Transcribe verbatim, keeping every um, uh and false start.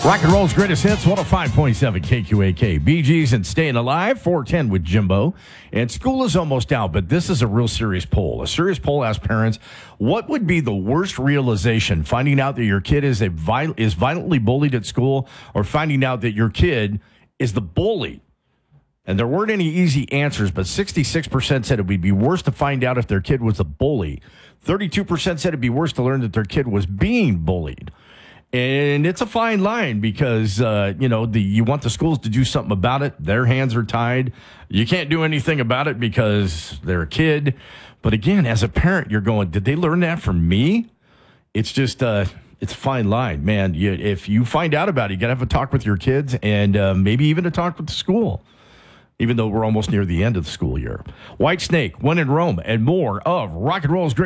Rock and roll's greatest hits, one oh five point seven K Q A K. Bee Gees and Staying Alive, four ten with Jimbo. And school is almost out, but this is a real serious poll. A serious poll asks parents, what would be the worst realization? Finding out that your kid is a viol- is violently bullied at school, or finding out that your kid is the bully? And there weren't any easy answers, but sixty-six percent said it would be worse to find out if their kid was a bully. thirty-two percent said it'd be worse to learn that their kid was being bullied. And it's a fine line because, uh, you know, the you want the schools to do something about it. Their hands are tied. You can't do anything about it because they're a kid. But again, as a parent, you're going, did they learn that from me? It's just, uh, it's a fine line, man. You, if you find out about it, you got to have a talk with your kids and uh, maybe even a talk with the school, even though we're almost near the end of the school year. White Snake, When in Rome, and more of Rock and Roll's great.